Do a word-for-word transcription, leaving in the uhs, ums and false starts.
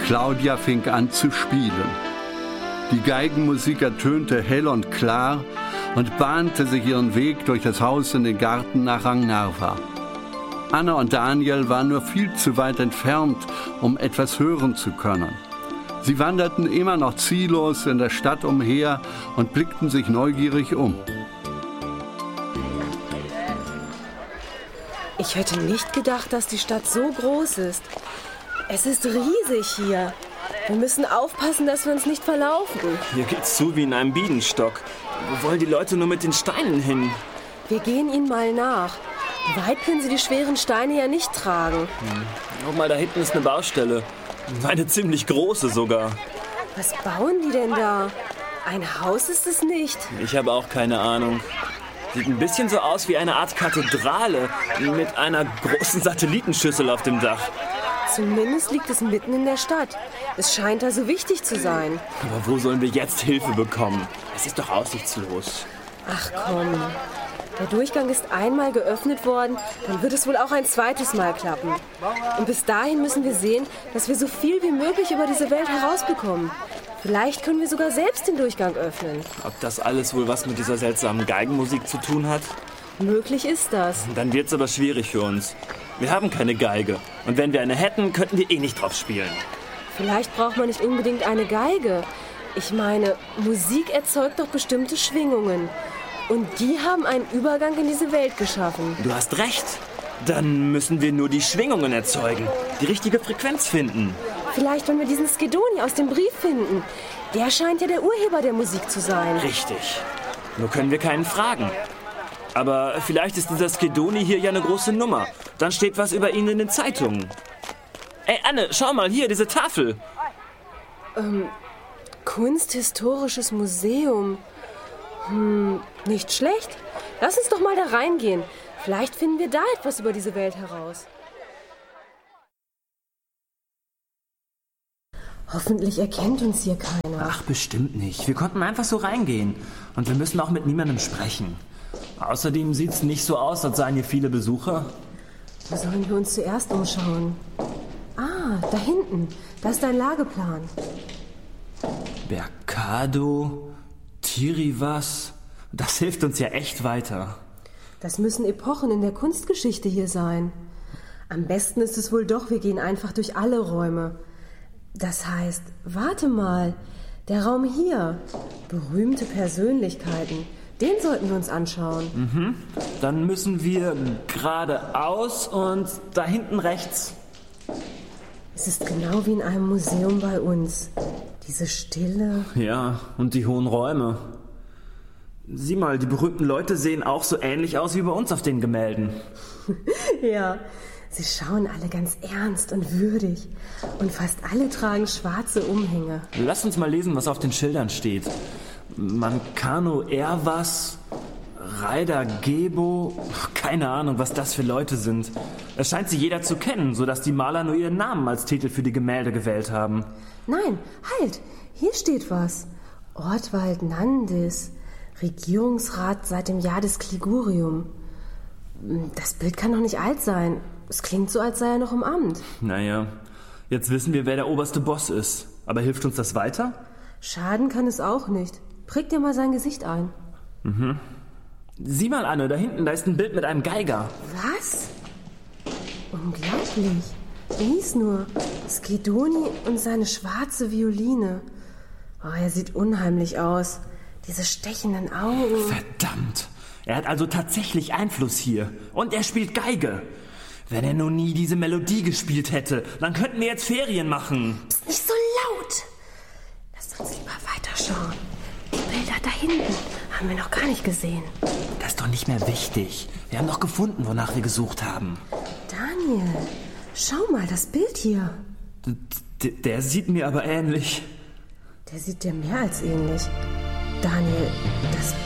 Claudia fing an zu spielen. Die Geigenmusik ertönte hell und klar und bahnte sich ihren Weg durch das Haus in den Garten nach Rangnarva. Anna und Daniel waren nur viel zu weit entfernt, um etwas hören zu können. Sie wanderten immer noch ziellos in der Stadt umher und blickten sich neugierig um. Ich hätte nicht gedacht, dass die Stadt so groß ist. Es ist riesig hier. Wir müssen aufpassen, dass wir uns nicht verlaufen. Hier geht's zu wie in einem Bienenstock. Wo wollen die Leute nur mit den Steinen hin? Wir gehen ihnen mal nach. Weit können sie die schweren Steine ja nicht tragen. Hm. Guck mal, da hinten ist eine Baustelle. Eine ziemlich große sogar. Was bauen die denn da? Ein Haus ist es nicht. Ich habe auch keine Ahnung. Sieht ein bisschen so aus wie eine Art Kathedrale mit einer großen Satellitenschüssel auf dem Dach. Zumindest liegt es mitten in der Stadt. Es scheint also wichtig zu sein. Aber wo sollen wir jetzt Hilfe bekommen? Es ist doch aussichtslos. Ach komm. Der Durchgang ist einmal geöffnet worden, dann wird es wohl auch ein zweites Mal klappen. Und bis dahin müssen wir sehen, dass wir so viel wie möglich über diese Welt herausbekommen. Vielleicht können wir sogar selbst den Durchgang öffnen. Ob das alles wohl was mit dieser seltsamen Geigenmusik zu tun hat? Möglich ist das. Dann wird's aber schwierig für uns. Wir haben keine Geige. Und wenn wir eine hätten, könnten wir eh nicht drauf spielen. Vielleicht braucht man nicht unbedingt eine Geige. Ich meine, Musik erzeugt doch bestimmte Schwingungen. Und die haben einen Übergang in diese Welt geschaffen. Du hast recht. Dann müssen wir nur die Schwingungen erzeugen. Die richtige Frequenz finden. Vielleicht, wenn wir diesen Skedoni aus dem Brief finden. Der scheint ja der Urheber der Musik zu sein. Richtig. Nur können wir keinen fragen. Aber vielleicht ist dieser Skedoni hier ja eine große Nummer. Dann steht was über ihn in den Zeitungen. Ey, Anne, schau mal, hier, diese Tafel. Ähm, Kunsthistorisches Museum. Hm, nicht schlecht. Lass uns doch mal da reingehen. Vielleicht finden wir da etwas über diese Welt heraus. Hoffentlich erkennt uns hier keiner. Ach, bestimmt nicht. Wir konnten einfach so reingehen. Und wir müssen auch mit niemandem sprechen. Außerdem sieht's nicht so aus, als seien hier viele Besucher. Wo sollen wir uns zuerst umschauen? Ah, da hinten. Da ist ein Lageplan. Berkado, Tirivas. Das hilft uns ja echt weiter. Das müssen Epochen in der Kunstgeschichte hier sein. Am besten ist es wohl doch, wir gehen einfach durch alle Räume. Das heißt, warte mal, der Raum hier, berühmte Persönlichkeiten, den sollten wir uns anschauen. Mhm. Dann müssen wir geradeaus und da hinten rechts. Es ist genau wie in einem Museum bei uns. Diese Stille. Ja, und die hohen Räume. Sieh mal, die berühmten Leute sehen auch so ähnlich aus wie bei uns auf den Gemälden. Ja, sie schauen alle ganz ernst und würdig. Und fast alle tragen schwarze Umhänge. Lass uns mal lesen, was auf den Schildern steht. Mankano Erwas, Raida Gebo, keine Ahnung, was das für Leute sind. Es scheint sie jeder zu kennen, sodass die Maler nur ihren Namen als Titel für die Gemälde gewählt haben. Nein, halt, hier steht was. Ortwald Nandis, Regierungsrat seit dem Jahr des Kligurium. Das Bild kann doch nicht alt sein. Es klingt so, als sei er noch im Amt. Naja, jetzt wissen wir, wer der oberste Boss ist. Aber hilft uns das weiter? Schaden kann es auch nicht. Präg dir mal sein Gesicht ein. Mhm. Sieh mal, Anne, da hinten, da ist ein Bild mit einem Geiger. Was? Unglaublich. Lies nur. Skedoni und seine schwarze Violine. Oh, er sieht unheimlich aus. Diese stechenden Augen. Verdammt. Er hat also tatsächlich Einfluss hier. Und er spielt Geige. Wenn er nur nie diese Melodie gespielt hätte, dann könnten wir jetzt Ferien machen. Psst, nicht so laut. Lass uns lieber weiterschauen. Die Bilder da hinten haben wir noch gar nicht gesehen. Das ist doch nicht mehr wichtig. Wir haben doch gefunden, wonach wir gesucht haben. Daniel, schau mal, das Bild hier. D- d- der sieht mir aber ähnlich. Der sieht dir mehr als ähnlich. Daniel, das